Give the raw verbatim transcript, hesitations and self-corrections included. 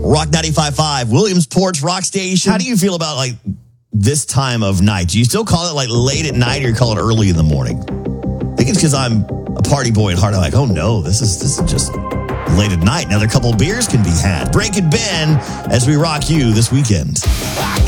Rock ninety-five point five, Williamsport's Rock Station. How do you feel about like this time of night? Do you still call it like late at night, or you call it early in the morning? I think it's because I'm a party boy at heart. I'm like, oh no, this is this is just late at night. Another couple of beers can be had. Break and bend as we rock you this weekend.